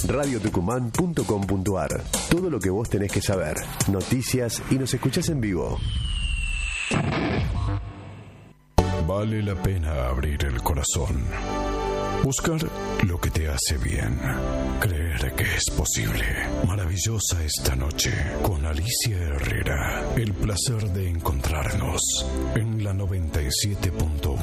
radiotucumán.com.ar. Todo lo que vos tenés que saber, noticias y nos escuchás en vivo. Vale la pena abrir el corazón. Buscar lo que te hace bien. Creer que es posible. Maravillosa esta noche con Alicia Herrera. El placer de encontrarnos en la 97.1.